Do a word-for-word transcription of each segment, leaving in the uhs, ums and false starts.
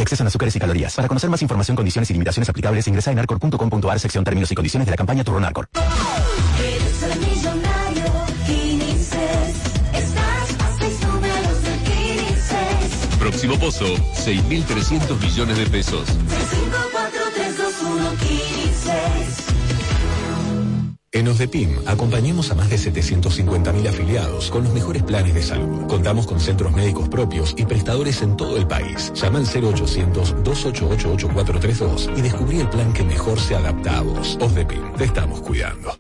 exceso en azúcares y calorías. Para conocer más información, condiciones y limitaciones aplicables, ingresa en narcor punto com punto ar, sección términos y condiciones de la campaña Turbo Narcor. Próximo pozo, seis mil trescientos millones de pesos. cinco cuatro tres dos uno quince. En OSDEPIM acompañamos a más de setecientos cincuenta mil afiliados con los mejores planes de salud. Contamos con centros médicos propios y prestadores en todo el país. Llama al cero ochocientos, dos ocho ocho, ocho cuatro tres dos y descubrí el plan que mejor se adapta a vos. OSDEPIM, te estamos cuidando.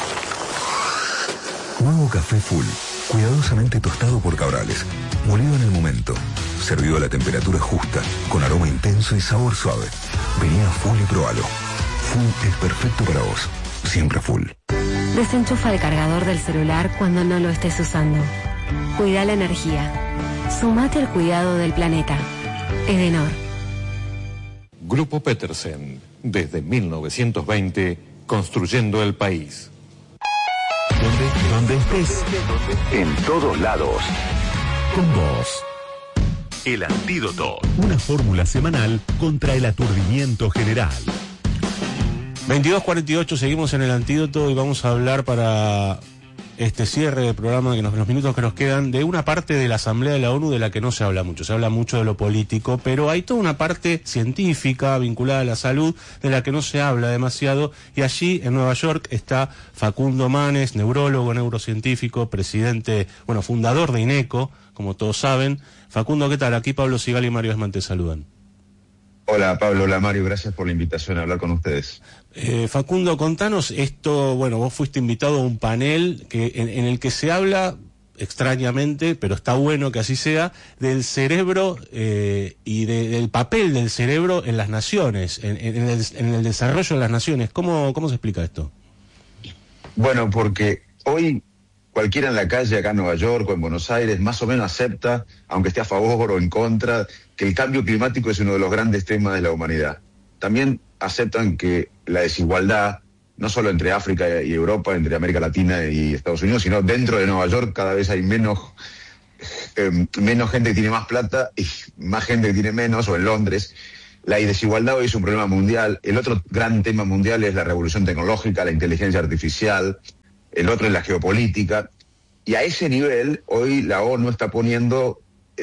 Nuevo café Full, cuidadosamente tostado por Cabrales, molido en el momento, servido a la temperatura justa, con aroma intenso y sabor suave. Vení a Full y probalo. Full es perfecto para vos. Siempre Full. Desenchufa el cargador del celular cuando no lo estés usando. Cuida la energía. Sumate al cuidado del planeta. Edenor. Grupo Petersen, desde mil novecientos veinte, construyendo el país. Donde, donde estés, en todos lados, con vos. El Antídoto. Una fórmula semanal contra el aturdimiento general. veintidós cuarenta y ocho, seguimos en el Antídoto y vamos a hablar para este cierre del programa, que nos, los minutos que nos quedan, de una parte de la Asamblea de la ONU de la que no se habla mucho. Se habla mucho de lo político, pero hay toda una parte científica vinculada a la salud de la que no se habla demasiado, y allí en Nueva York está Facundo Manes, neurólogo, neurocientífico, presidente, bueno, fundador de INECO, como todos saben. Facundo, ¿qué tal? Aquí Pablo Sigal y Mario Esman te saludan. Hola Pablo, hola Mario, gracias por la invitación a hablar con ustedes. Eh, Facundo, contanos esto, bueno, vos fuiste invitado a un panel que en, en el que se habla, extrañamente, pero está bueno que así sea, del cerebro eh, y de, del papel del cerebro en las naciones, en, en, el, en el desarrollo de las naciones. ¿Cómo, cómo se explica esto? Bueno, porque hoy cualquiera en la calle acá en Nueva York o en Buenos Aires más o menos acepta, aunque esté a favor o en contra, que el cambio climático es uno de los grandes temas de la humanidad. También aceptan que la desigualdad, no solo entre África y Europa, entre América Latina y Estados Unidos, sino dentro de Nueva York cada vez hay menos, eh, menos gente que tiene más plata y más gente que tiene menos, o en Londres. La desigualdad hoy es un problema mundial. El otro gran tema mundial es la revolución tecnológica, la inteligencia artificial. El otro es la geopolítica. Y a ese nivel, hoy la ONU está poniendo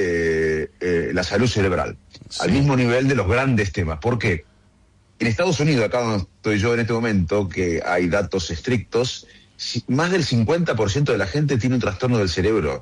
eh, eh, la salud cerebral, sí, al mismo nivel de los grandes temas. ¿Por qué? En Estados Unidos, acá donde estoy yo en este momento, que hay datos estrictos, más del cincuenta por ciento de la gente tiene un trastorno del cerebro.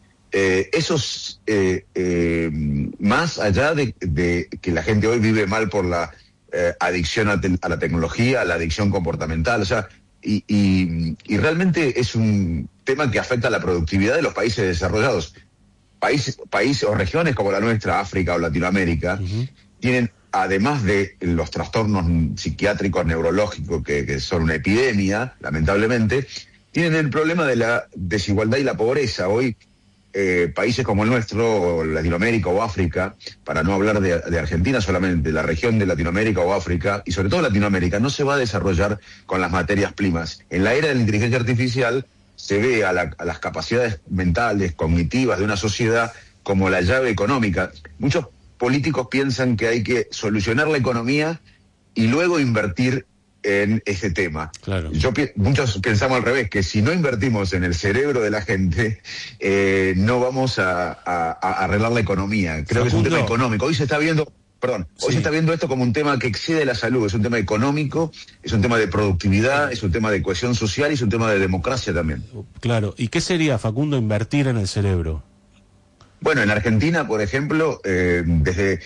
Eh, eso es eh, eh, más allá de, de que la gente hoy vive mal por la eh, adicción a, te, a la tecnología, a la adicción comportamental, o sea, y, y, y realmente es un tema que afecta a la productividad de los países desarrollados. Países, países o regiones como la nuestra, África o Latinoamérica, uh-huh, tienen, además de los trastornos psiquiátricos, neurológicos, que, que son una epidemia, lamentablemente, tienen el problema de la desigualdad y la pobreza. Hoy, eh, países como el nuestro, o Latinoamérica o África, para no hablar de, de Argentina solamente, la región de Latinoamérica o África, y sobre todo Latinoamérica, no se va a desarrollar con las materias primas. En la era de la inteligencia artificial se ve a, la, a las capacidades mentales, cognitivas de una sociedad como la llave económica. Muchos políticos piensan que hay que solucionar la economía y luego invertir en ese tema. Claro. Yo muchos pensamos al revés, que si no invertimos en el cerebro de la gente, eh, no vamos a, a, a arreglar la economía. Creo Facundo, que es un tema económico. Hoy se está viendo, perdón, hoy sí. se está viendo esto como un tema que excede la salud. Es un tema económico, es un tema de productividad, es un tema de cohesión social y es un tema de democracia también. Claro. ¿Y qué sería, Facundo, invertir en el cerebro? Bueno, en Argentina, por ejemplo, eh, desde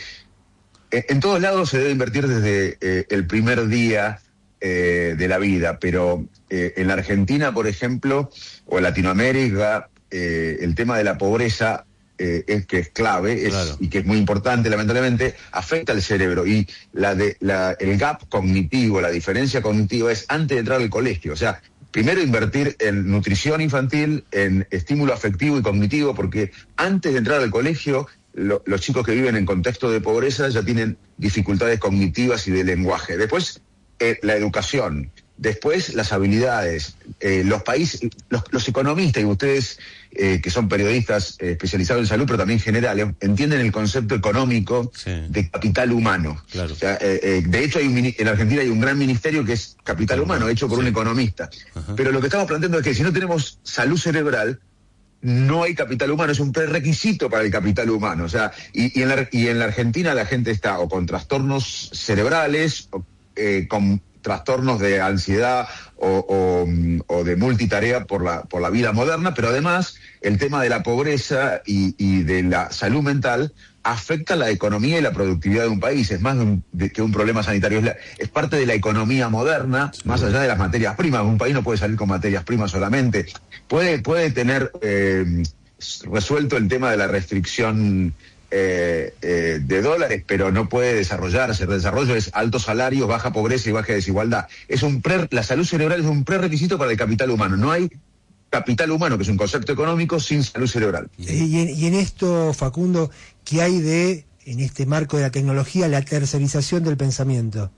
en, en todos lados se debe invertir desde eh, el primer día eh, de la vida, pero eh, en la Argentina, por ejemplo, o en Latinoamérica, eh, el tema de la pobreza eh, es que es clave es, claro. y que es muy importante, lamentablemente, afecta al cerebro. Y la de, la, el gap cognitivo, la diferencia cognitiva es antes de entrar al colegio, o sea, primero invertir en nutrición infantil, en estímulo afectivo y cognitivo, porque antes de entrar al colegio, lo, los chicos que viven en contexto de pobreza ya tienen dificultades cognitivas y de lenguaje. Después, eh, la educación. Después, las habilidades. Eh, los países, los, los economistas y ustedes, eh, que son periodistas eh, especializados en salud, pero también generales, entienden el concepto económico sí. de capital humano. Claro. O sea, eh, eh, de hecho, hay un, en Argentina hay un gran ministerio que es capital humano, hecho por sí. un economista. Ajá. Pero lo que estamos planteando es que si no tenemos salud cerebral, no hay capital humano, es un prerequisito para el capital humano. O sea, y, y, en, la, y en la Argentina la gente está o con trastornos cerebrales, o, eh, con trastornos de ansiedad o, o, o de multitarea por la, por la vida moderna, pero además el tema de la pobreza y, y de la salud mental afecta la economía y la productividad de un país. Es más de un, de, que un problema sanitario, es, la, es parte de la economía moderna, sí. más allá de las materias primas. Un país no puede salir con materias primas solamente. Puede, puede tener eh, resuelto el tema de la restricción Eh, eh, de dólares, pero no puede desarrollarse. El desarrollo es altos salarios, baja pobreza y baja desigualdad. Es un pre, la salud cerebral es un prerequisito para el capital humano. No hay capital humano, que es un concepto económico, sin salud cerebral. Y en, y en esto, Facundo, ¿qué hay de, en este marco de la tecnología, la tercerización del pensamiento?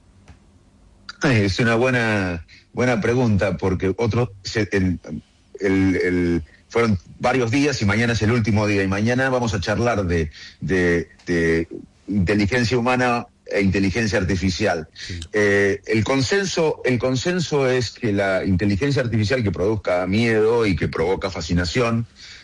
Es una buena buena pregunta, porque otro el, el, el fueron varios días y mañana es el último día. Y mañana vamos a charlar de, de, de inteligencia humana e inteligencia artificial. Sí. Eh, el consenso, el consenso es que la inteligencia artificial que produzca miedo y que provoca fascinación,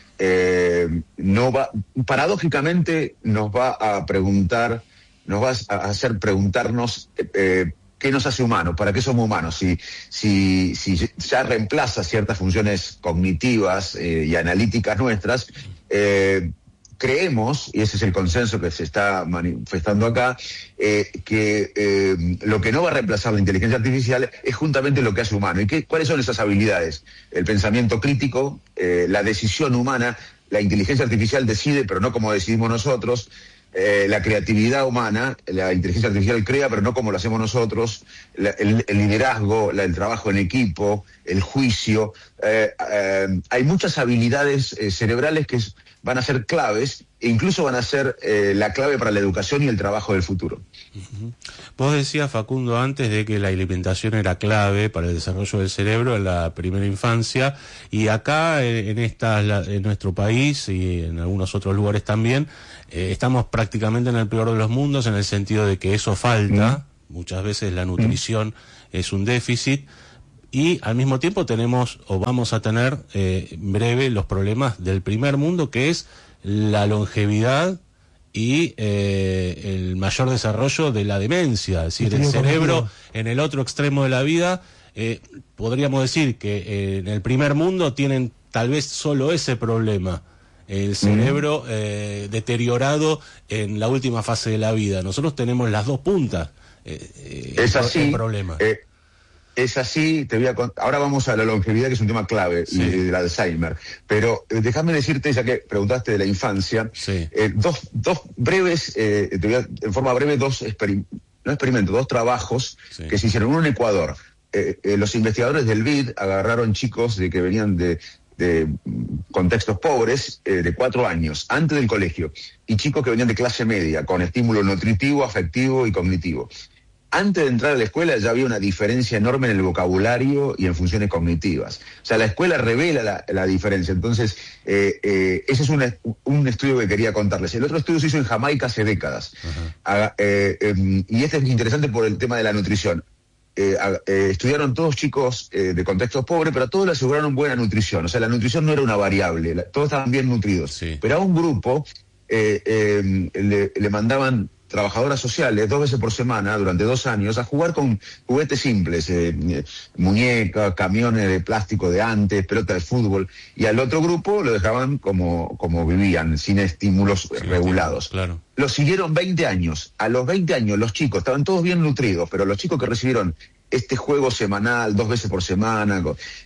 eh, no va, paradójicamente nos va a preguntar, nos va a hacer preguntarnos eh, ¿qué nos hace humanos? ¿Para qué somos humanos? Si, si, si ya reemplaza ciertas funciones cognitivas eh, y analíticas nuestras, eh, creemos, y ese es el consenso que se está manifestando acá, eh, que eh, lo que no va a reemplazar la inteligencia artificial es justamente lo que hace humano. ¿Y qué, cuáles son esas habilidades? El pensamiento crítico, eh, la decisión humana. La inteligencia artificial decide, pero no como decidimos nosotros. Eh, la creatividad humana, la inteligencia artificial crea, pero no como lo hacemos nosotros, la, el, el liderazgo, la, el trabajo en equipo, el juicio. Eh, eh, hay muchas habilidades eh, cerebrales que es, van a ser claves e incluso van a ser eh, la clave para la educación y el trabajo del futuro. Uh-huh. Vos decías, Facundo, antes de que la alimentación era clave para el desarrollo del cerebro en la primera infancia, y acá en, esta, en nuestro país y en algunos otros lugares también, eh, estamos prácticamente en el peor de los mundos, en el sentido de que eso falta. Uh-huh. Muchas veces la nutrición uh-huh. es un déficit. Y al mismo tiempo tenemos, o vamos a tener eh, en breve, los problemas del primer mundo, que es la longevidad y eh, el mayor desarrollo de la demencia. Es decir, el cerebro en el otro extremo de la vida, eh, podríamos decir que eh, en el primer mundo tienen tal vez solo ese problema, el cerebro eh, deteriorado en la última fase de la vida. Nosotros tenemos las dos puntas. Eh, es así. El problema. Eh... Es así, te voy a contar. Ahora vamos a la longevidad, que es un tema clave, sí. y del Alzheimer. Pero eh, déjame decirte, ya que preguntaste de la infancia, sí. eh, dos, dos breves, eh, te voy a, en forma breve, dos experim- no experimentos, dos trabajos sí. que se hicieron. Uno en Ecuador. Eh, eh, los investigadores del B I D agarraron chicos de que venían de, de contextos pobres, eh, de cuatro años, antes del colegio, y chicos que venían de clase media, con estímulo nutritivo, afectivo y cognitivo. Antes de entrar a la escuela ya había una diferencia enorme en el vocabulario y en funciones cognitivas. O sea, la escuela revela la, la diferencia. Entonces, eh, eh, ese es un, un estudio que quería contarles. El otro estudio se hizo en Jamaica hace décadas. Uh-huh. Eh, eh, y este es interesante por el tema de la nutrición. Eh, eh, estudiaron todos chicos eh, de contextos pobres, pero a todos les aseguraron buena nutrición. O sea, la nutrición no era una variable, la, todos estaban bien nutridos. Sí. Pero a un grupo eh, eh, le, le mandaban trabajadoras sociales dos veces por semana durante dos años a jugar con juguetes simples, eh, eh, muñecas, camiones de plástico de antes, pelota de fútbol, y al otro grupo lo dejaban como, como vivían, sin estímulos sí, regulados. Claro. Lo siguieron veinte años. A los veinte años los chicos estaban todos bien nutridos, pero los chicos que recibieron este juego semanal, dos veces por semana,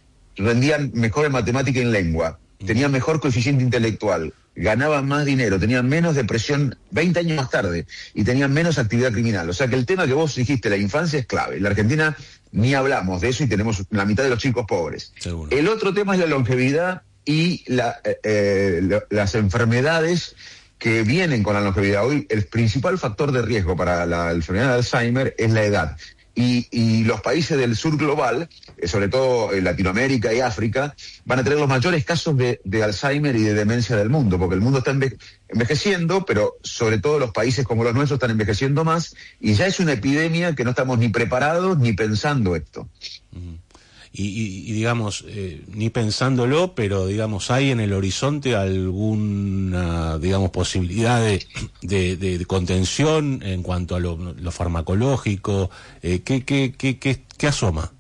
rendían mejor en matemática y en lengua, tenían mejor coeficiente intelectual, ganaban más dinero, tenían menos depresión veinte años más tarde y tenían menos actividad criminal. O sea que el tema que vos dijiste, la infancia, es clave. En la Argentina ni hablamos de eso y tenemos la mitad de los chicos pobres. Seguro. El otro tema es la longevidad y la, eh, eh, las enfermedades que vienen con la longevidad. Hoy el principal factor de riesgo para la enfermedad de Alzheimer es la edad. Y, y los países del sur global, eh, sobre todo en Latinoamérica y África, van a tener los mayores casos de, de Alzheimer y de demencia del mundo, porque el mundo está enve envejeciendo, pero sobre todo los países como los nuestros están envejeciendo más, y ya es una epidemia que no estamos ni preparados ni pensando esto. Uh-huh. Y, y, y digamos, eh, ni pensándolo, pero digamos, ¿hay en el horizonte alguna, digamos, posibilidad de, de, de, de contención en cuanto a lo, lo farmacológico? Eh, ¿qué, qué, qué, qué, ¿Qué asoma?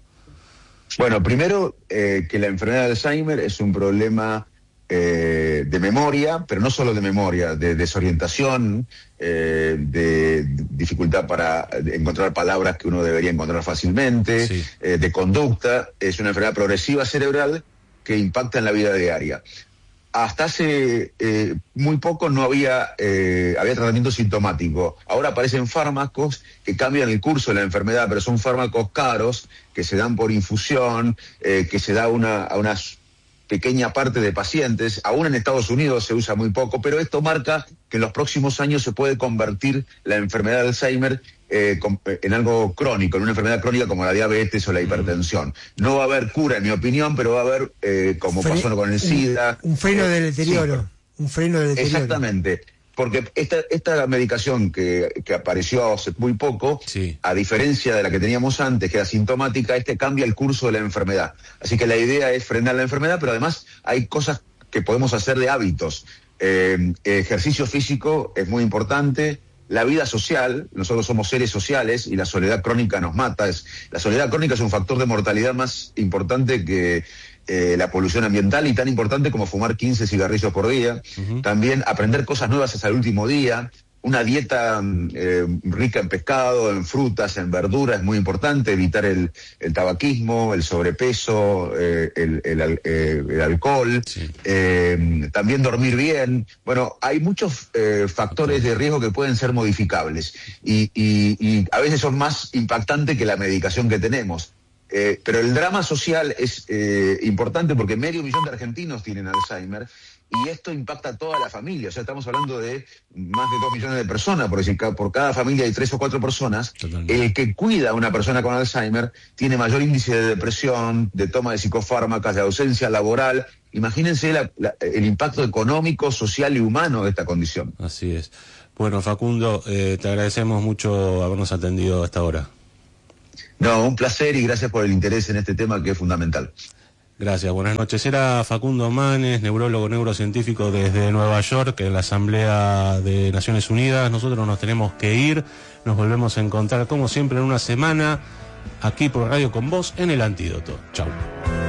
Bueno, primero, eh, que la enfermedad de Alzheimer es un problema eh, de memoria, pero no solo de memoria, de desorientación, eh, de dificultad para encontrar palabras que uno debería encontrar fácilmente, sí. eh, de conducta. Es una enfermedad progresiva cerebral que impacta en la vida diaria. Hasta hace eh, muy poco no había, eh, había tratamiento sintomático. Ahora aparecen fármacos que cambian el curso de la enfermedad, pero son fármacos caros que se dan por infusión, eh, que se da una, a unas pequeña parte de pacientes. Aún en Estados Unidos se usa muy poco, pero esto marca que en los próximos años se puede convertir la enfermedad de Alzheimer eh, con, en algo crónico, en una enfermedad crónica como la diabetes o la hipertensión. No va a haber cura, en mi opinión, pero va a haber, eh, como Fre pasó con el SIDA... Un, un freno eh, del deterioro. Sí, un freno del deterioro. Exactamente. Porque esta, esta medicación que, que apareció hace muy poco, sí. a diferencia de la que teníamos antes, que era sintomática, este cambia el curso de la enfermedad. Así que la idea es frenar la enfermedad, pero además hay cosas que podemos hacer de hábitos. Eh, ejercicio físico es muy importante. La vida social, nosotros somos seres sociales y la soledad crónica nos mata. Es, la soledad crónica es un factor de mortalidad más importante que eh, la polución ambiental y tan importante como fumar quince cigarrillos por día. Uh-huh. También aprender cosas nuevas hasta el último día. Una dieta eh, rica en pescado, en frutas, en verduras es muy importante. Evitar el, el tabaquismo, el sobrepeso, eh, el, el, eh, el alcohol. Sí. Eh, también dormir bien. Bueno, hay muchos eh, factores de riesgo que pueden ser modificables. Y, y, y a veces son más impactantes que la medicación que tenemos. Eh, pero el drama social es eh, importante porque medio millón de argentinos tienen Alzheimer y esto impacta a toda la familia. O sea, estamos hablando de más de dos millones de personas, por decir, por cada familia hay tres o cuatro personas. Totalmente. El que cuida a una persona con Alzheimer tiene mayor índice de depresión, de toma de psicofármacos, de ausencia laboral. Imagínense la, la, el impacto económico, social y humano de esta condición. Así es. Bueno, Facundo, eh, te agradecemos mucho habernos atendido hasta ahora. No, un placer y gracias por el interés en este tema que es fundamental. Gracias, buenas noches. Era Facundo Manes, neurólogo neurocientífico desde Nueva York, en la Asamblea de Naciones Unidas. Nosotros nos tenemos que ir, nos volvemos a encontrar como siempre en una semana, aquí por Radio Con Vos, en El Antídoto. Chau.